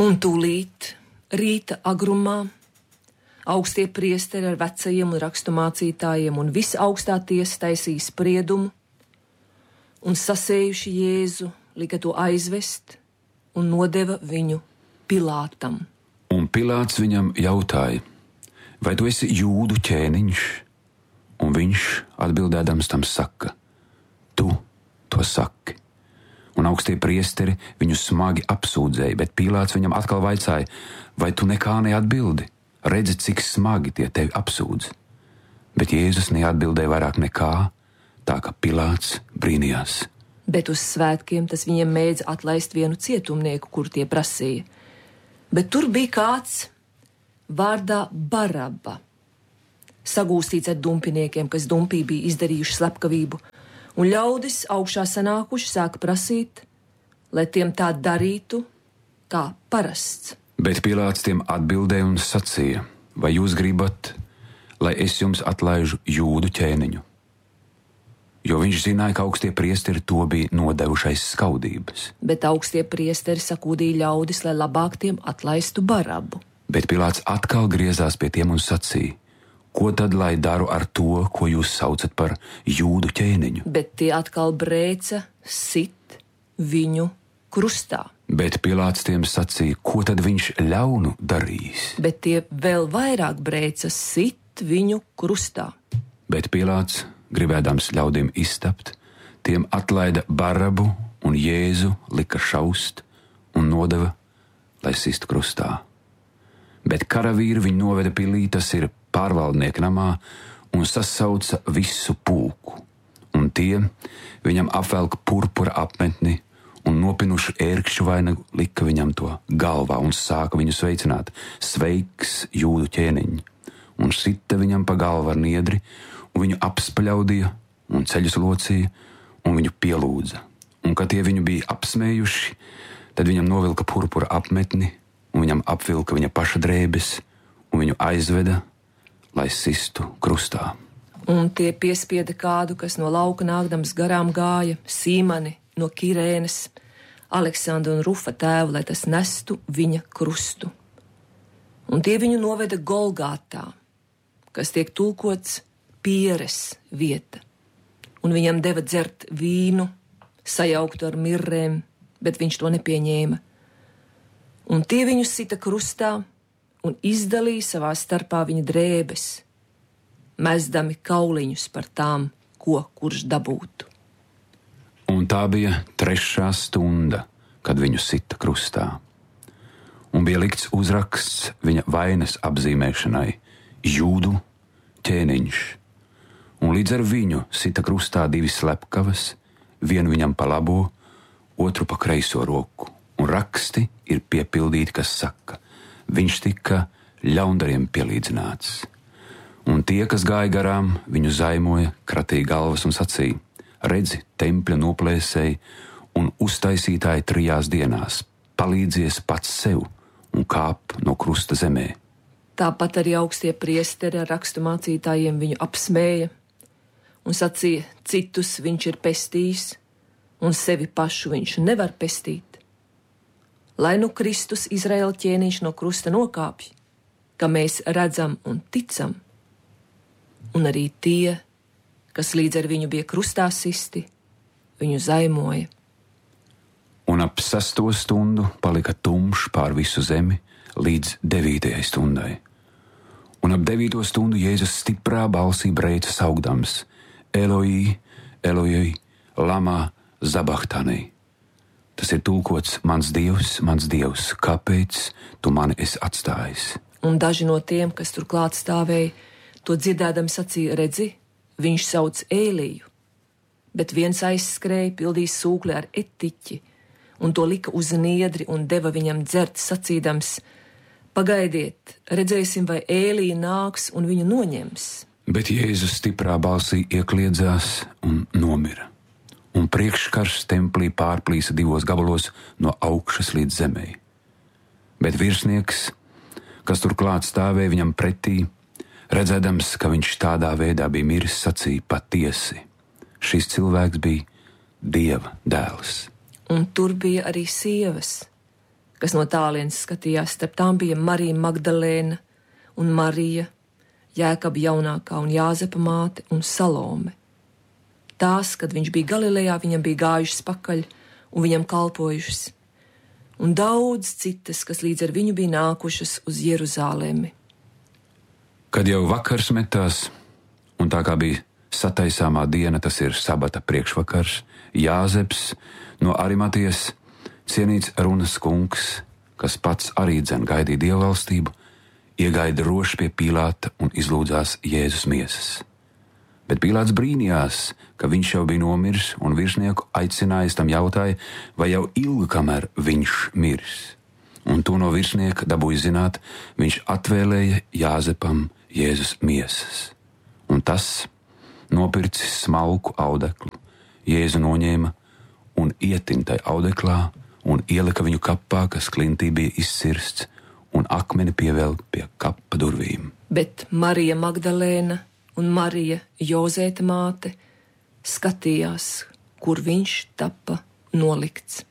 Un tūlīt, rīta agrumā, augstie priesteri ar vecajiem un rakstu mācītājiem un visa augstā tiesa taisīja spriedumu un sasējuši Jēzu, lika to aizvest un nodeva viņu Pilātam. Un Pilāts viņam jautāja, vai tu esi jūdu ķēniņš? Un viņš atbildēdams tam saka, tu to saki. Un augstie priesteri viņu smagi apsūdzēja, bet Pilāts viņam atkal vaicāja, vai tu nekā neatbildi? Redzi, cik smagi tie tevi apsūdz. Bet Jēzus neatbildēja vairāk nekā, tā ka Pilāts brīnījās. Bet uz svētkiem tas viņiem mēdz atlaist vienu cietumnieku, kur tie prasīja. Bet tur bija kāds vārdā Baraba, sagūstīts ar dumpiniekiem, kas dumpī bija izdarījuši slepkavību, un ļaudis augšā sanākuši sāka prasīt, lai tiem tā darītu, kā parasts. Bet Pilāts tiem atbildēja un sacīja, vai jūs gribat, lai es jums atlaižu jūdu ķēniņu? Jo viņš zināja, ka augstie priesteri to bija nodevušais skaudības. Bet augstie priesteri sakūdīja ļaudis, lai labāk tiem atlaistu Barabu. Bet Pilāts atkal griezās pie tiem un sacīja, ko tad lai daru ar to, ko jūs saucat par jūdu ķēniņu? Bet tie atkal brēca, sit viņu krustā. Bet Pilāts tiem sacīja, ko tad viņš ļaunu darīs? Bet tie vēl vairāk brēca, sit viņu krustā. Bet Pilāts, gribēdams ļaudīm iztapt, tiem atlaida Barabu un Jēzu lika šaust un nodeva, lai sistu krustā. Bet karavīri viņu noveda pilī, tas ir pārvaldnieka namā, un sasauca visu pulku. Un tie viņam apvelka purpura apmetni un nopinuši ērkšķu vainagu lika viņam to galvā un sāka viņu sveicināt. Sveiks, jūdu ķēniņ! Un sita viņam pa galvu ar niedri, un viņu apspļaudīja un ceļus locīja, un viņu pielūdza. Un, kad tie viņu bija apsmējuši, tad viņam novilka purpura apmetni, un viņam apvilka viņa paša drēbes, un viņu aizveda, lai sistu krustā. Un tie piespieda kādu, kas no lauka nākdams garām gāja, Sīmani no Kirēnas, Aleksandru un Rufa tēvu, lai tas nestu viņa krustu. Un tie viņu noveda Golgātā, kas tiek tulkots pieres vieta. Un viņam deva dzert vīnu, sajauktu ar mirrēm, bet viņš to nepieņēma. Un tie viņu sita krustā un izdalīja savā starpā viņa drēbes, mezdami kauliņus par tām, ko kurš dabūtu. Un tā bija 3. stunda, kad viņu sita krustā. Un bija likts uzraksts viņa vainas apzīmēšanai – jūdu ķēniņš. Un līdz ar viņu sita krustā 2 slepkavas, vienu viņam pa labo, otru pa kreiso roku. Un raksti ir piepildīti, kas saka, viņš tika ļaundariem pielīdzināts. Un tie, kas gāja garām, viņu zaimoja, kratīja galvas un sacīja, redzi, tempļa noplēsēji un uztaisītāji 3 dienās, palīdzies pats sev un kāp no krusta zemē. Tāpat arī augstie priesteri ar rakstu mācītājiem viņu apsmēja un sacīja, citus viņš ir pestījis un sevi pašu viņš nevar pestīt. Lai nu Kristus Izraēla ķēniņš no krusta nokāpj, ka mēs redzam un ticam, un arī tie, kas līdz ar viņu bija krustā sisti, viņu zaimoja. Un ap 6. stundu palika tumšs pār visu zemi līdz 9. stundai. Un ap 9. stundu Jēzus stiprā balsī brēca saukdams, Eloi, Eloi, lama sabachthani. Tas ir tulkots, mans Dievs, kāpēc tu mani esi atstājis? Un daži no tiem, kas tur klāt stāvēja, to dzirdēdami sacīja, redzi, viņš sauc Ēliju. Bet viens aizskrēja, pildīja sūkli ar etiķi, un to lika uz niedri un deva viņam dzert, sacīdams, pagaidiet, redzēsim, vai Ēlija nāks un viņu noņems. Bet Jēzus stiprā balsī iekliedzās un nomira. Un priekškarš templī pārplīsa 2 gabalos no augšas līdz zemei. Bet virsnieks, kas tur klāt stāvēja viņam pretī, redzēdams, ka viņš tādā veidā bija miris, sacīja patiesi. Šis cilvēks bija Dieva dēls. Un tur bija arī sievas, kas no tālienes skatījās. Starp tām bija Marija Magdalēna un Marija, Jēkaba jaunākā un Jāzepa māte un Salome. Tās, kad viņš bija Galilejā, viņam bija gājušas pakaļ un viņam kalpojušas, un daudz citas, kas līdz ar viņu bija nākušas uz Jeruzālemi. Kad jau vakars metās, un tā kā bija sataisāmā diena, tas ir sabata priekšvakars, Jāzeps no Arimatijas, cienīts runas kungs, kas pats arī dzen gaidīja dievvalstību, iegāja droši pie Pīlāta un izlūdzās Jēzus miesas. Bet Pīlāts brīnījās, ka viņš jau bija nomiris, un virsnieku aicinājis tam jautāja, vai jau ilgi kamēr viņš mirs. Un to no virsnieka dabūja zināt, viņš atvēlēja Jāzepam Jēzus miesas. Un tas, nopircis smalku audeklu, Jēzu noņēma un ietin tai audeklā un ielika viņu kapā, kas klintī bija izcirsts, un akmeni pievelk pie kapa durvīm. Bet Marija Magdalēna un Marija Jozēta māte skatījās, kur viņš tapa nolikts.